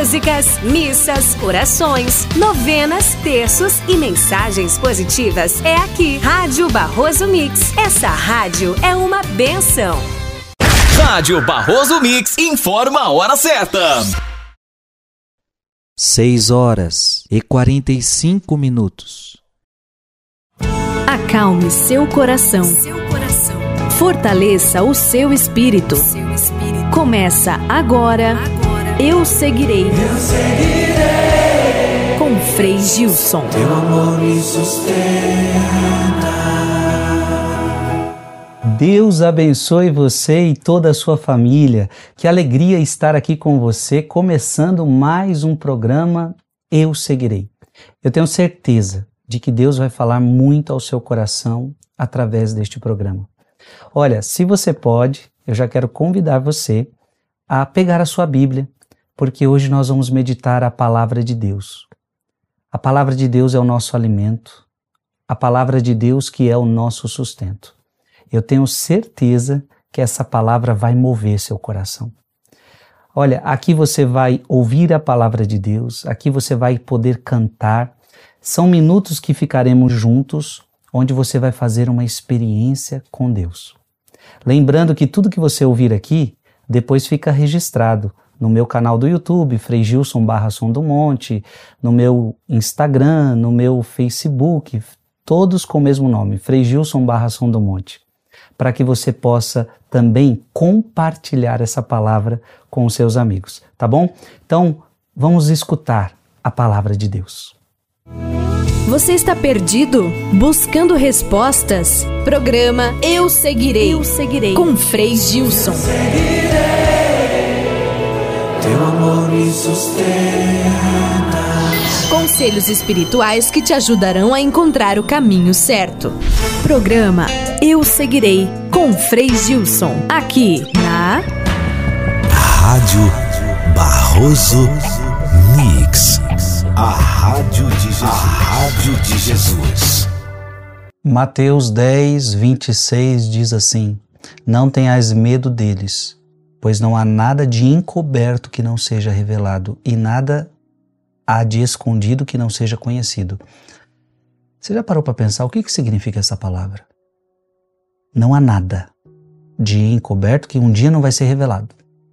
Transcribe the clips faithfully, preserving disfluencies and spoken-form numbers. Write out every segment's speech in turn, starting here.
músicas, missas, orações, novenas, terços e mensagens positivas é aqui. Rádio Barroso Mix. Essa rádio é uma bênção. Rádio Barroso Mix informa a hora certa. seis horas e quarenta e cinco minutos. Acalme seu coração. Fortaleça o seu espírito. Começa agora. Eu seguirei. Eu seguirei. Com Frei Gilson. Teu amor me sustenta. Deus abençoe você e toda a sua família. Que alegria estar aqui com você, começando mais um programa Eu Seguirei. Eu tenho certeza de que Deus vai falar muito ao seu coração através deste programa. Olha, se você pode, eu já quero convidar você a pegar a sua Bíblia, porque hoje nós vamos meditar a palavra de Deus. A palavra de Deus é o nosso alimento, a palavra de Deus que é o nosso sustento. Eu tenho certeza que essa palavra vai mover seu coração. Olha, aqui você vai ouvir a palavra de Deus, aqui você vai poder cantar. São minutos que ficaremos juntos, onde você vai fazer uma experiência com Deus. Lembrando que tudo que você ouvir aqui, depois fica registrado no meu canal do YouTube, Frei Gilson barra Som do Monte, no meu Instagram, no meu Facebook, todos com o mesmo nome, Frei Gilson barra Som do Monte, para que você possa também compartilhar essa palavra com os seus amigos, tá bom? Então, vamos escutar a palavra de Deus. Você está perdido? Buscando respostas? Programa Eu Seguirei. Eu Seguirei. Com Frei Gilson. Eu seguirei. Teu amor me sustenta. Conselhos espirituais que te ajudarão a encontrar o caminho certo. Programa Eu Seguirei. Com Frei Gilson. Aqui na Rádio Barroso Mix. A Rádio de Jesus. A Rádio de Jesus. Mateus dez, vinte e seis diz assim: não tenhais medo deles, pois não há nada de encoberto que não seja revelado, e nada há de escondido que não seja conhecido. Você já parou para pensar o que, que significa essa palavra? Não há nada de encoberto que um dia não vai ser revelado.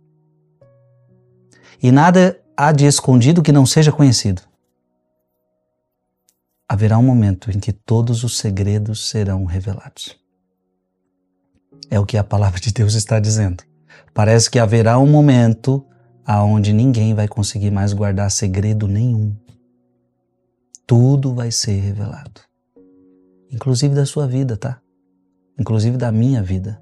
E nada há de escondido que não seja conhecido. Haverá um momento em que todos os segredos serão revelados. É o que a palavra de Deus está dizendo. Parece que haverá um momento aonde ninguém vai conseguir mais guardar segredo nenhum. Tudo vai ser revelado. Inclusive da sua vida, tá? Inclusive da minha vida.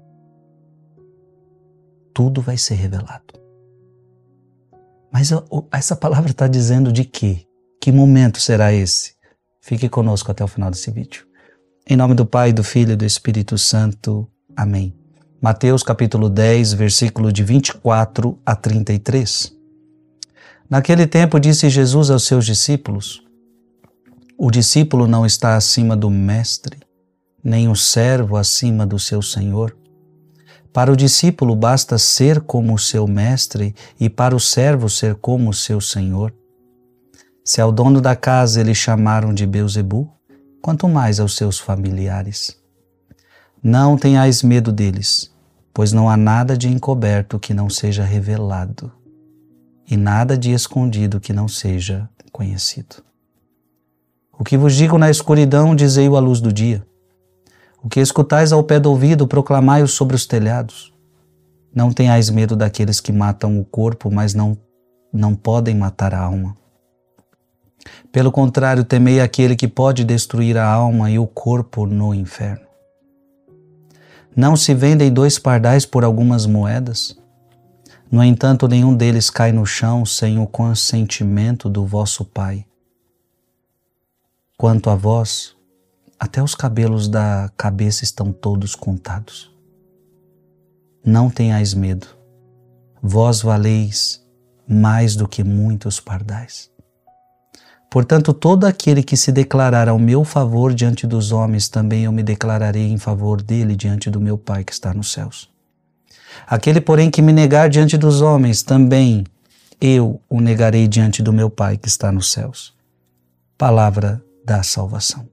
Tudo vai ser revelado. Mas essa palavra está dizendo de quê? Que momento será esse? Fique conosco até o final desse vídeo. Em nome do Pai, do Filho e do Espírito Santo. Amém. Mateus capítulo dez, versículo de vinte e quatro a trinta e três. Naquele tempo disse Jesus aos seus discípulos: o discípulo não está acima do mestre, nem o servo acima do seu senhor. Para o discípulo basta ser como o seu mestre e para o servo ser como o seu senhor. Se ao dono da casa eles chamaram de Beelzebu, quanto mais aos seus familiares. Não tenhais medo deles, pois não há nada de encoberto que não seja revelado, e nada de escondido que não seja conhecido. O que vos digo na escuridão, dizei-o à luz do dia. O que escutais ao pé do ouvido, proclamai-o sobre os telhados. Não tenhais medo daqueles que matam o corpo, mas não, não podem matar a alma. Pelo contrário, temei aquele que pode destruir a alma e o corpo no inferno. Não se vendem dois pardais por algumas moedas? No entanto, nenhum deles cai no chão sem o consentimento do vosso Pai. Quanto a vós, até os cabelos da cabeça estão todos contados. Não tenhais medo, vós valeis mais do que muitos pardais. Portanto, todo aquele que se declarar ao meu favor diante dos homens, também eu me declararei em favor dele diante do meu Pai que está nos céus. Aquele, porém, que me negar diante dos homens, também eu o negarei diante do meu Pai que está nos céus. Palavra da salvação.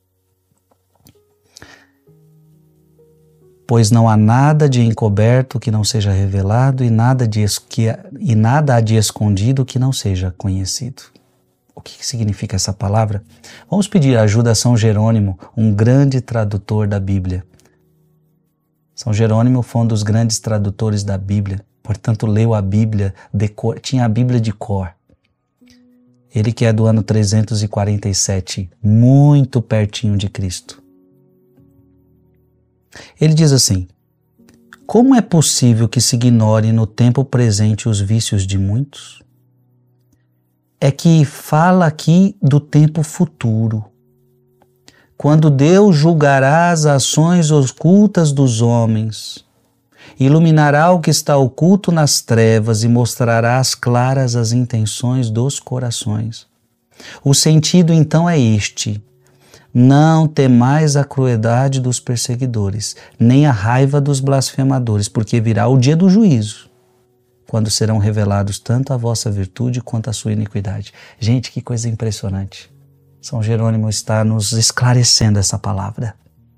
Pois não há nada de encoberto que não seja revelado e nada, de, que, e nada há de escondido que não seja conhecido. O que significa essa palavra? Vamos pedir ajuda a São Jerônimo, um grande tradutor da Bíblia. São Jerônimo foi um dos grandes tradutores da Bíblia, portanto leu a Bíblia, de cor, tinha a Bíblia de cor. Ele que é do ano trezentos e quarenta e sete, muito pertinho de Cristo. Ele diz assim: como é possível que se ignore no tempo presente os vícios de muitos? É que fala aqui do tempo futuro, quando Deus julgará as ações ocultas dos homens, iluminará o que está oculto nas trevas e mostrará às claras as intenções dos corações. O sentido então é este: não temais a crueldade dos perseguidores, nem a raiva dos blasfemadores, porque virá o dia do juízo, quando serão revelados tanto a vossa virtude quanto a sua iniquidade. Gente, que coisa impressionante. São Jerônimo está nos esclarecendo essa palavra.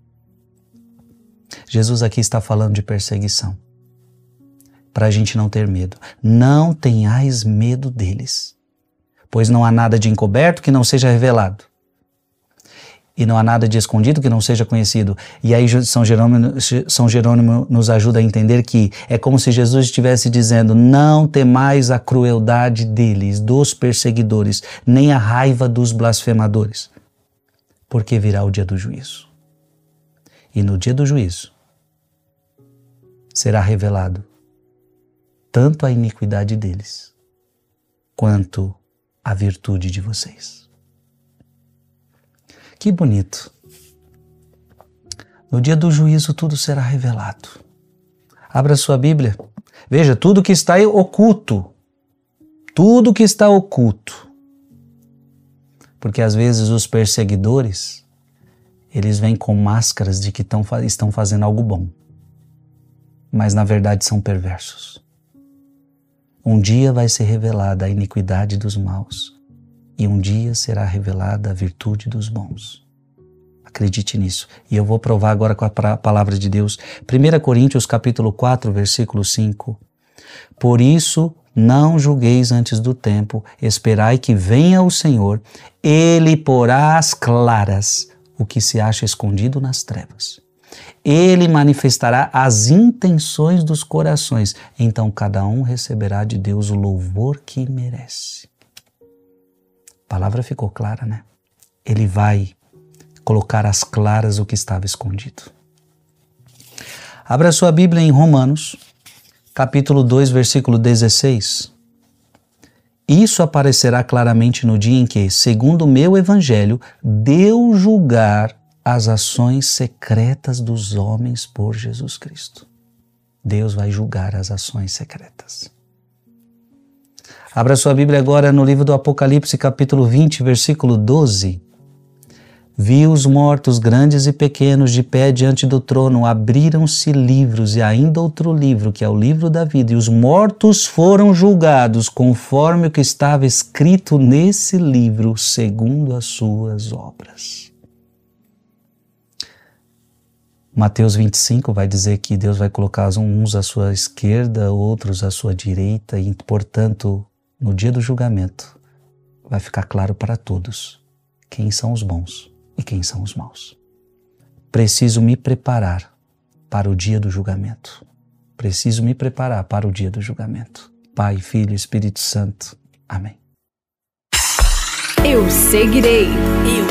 Jesus aqui está falando de perseguição, para a gente não ter medo. Não tenhais medo deles, pois não há nada de encoberto que não seja revelado, e não há nada de escondido que não seja conhecido. E aí São Jerônimo, São Jerônimo nos ajuda a entender que é como se Jesus estivesse dizendo: não temais a crueldade deles, dos perseguidores, nem a raiva dos blasfemadores, porque virá o dia do juízo. E no dia do juízo será revelado tanto a iniquidade deles quanto a virtude de vocês. Que bonito. No dia do juízo tudo será revelado. Abra sua Bíblia. Veja, tudo que está aí oculto. Tudo que está oculto. Porque às vezes os perseguidores, eles vêm com máscaras de que tão, estão fazendo algo bom. Mas na verdade são perversos. Um dia vai ser revelada a iniquidade dos maus. E um dia será revelada a virtude dos bons. Acredite nisso. E eu vou provar agora com a palavra de Deus. primeira Coríntios capítulo quatro, versículo cinco. Por isso, não julgueis antes do tempo, esperai que venha o Senhor, Ele porá às claras o que se acha escondido nas trevas. Ele manifestará as intenções dos corações, então cada um receberá de Deus o louvor que merece. A palavra ficou clara, né? Ele vai colocar às claras o que estava escondido. Abra sua Bíblia em Romanos, capítulo dois, versículo dezesseis. Isso aparecerá claramente no dia em que, segundo o meu evangelho, Deus julgar as ações secretas dos homens por Jesus Cristo. Deus vai julgar as ações secretas. Abra sua Bíblia agora no livro do Apocalipse, capítulo vinte, versículo doze. Vi os mortos, grandes e pequenos, de pé diante do trono, abriram-se livros, e ainda outro livro, que é o livro da vida, e os mortos foram julgados conforme o que estava escrito nesse livro, segundo as suas obras. Mateus vinte e cinco vai dizer que Deus vai colocar uns à sua esquerda, outros à sua direita, e, portanto, no dia do julgamento, vai ficar claro para todos quem são os bons e quem são os maus. Preciso me preparar para o dia do julgamento. Preciso me preparar para o dia do julgamento. Pai, Filho e Espírito Santo. Amém. Eu seguirei. Eu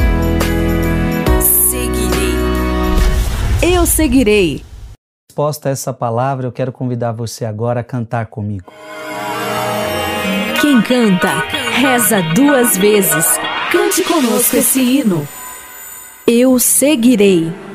seguirei. Eu seguirei. Resposta a essa palavra, eu quero convidar você agora a cantar comigo. Quem canta, reza duas vezes. Cante conosco esse hino. Eu seguirei.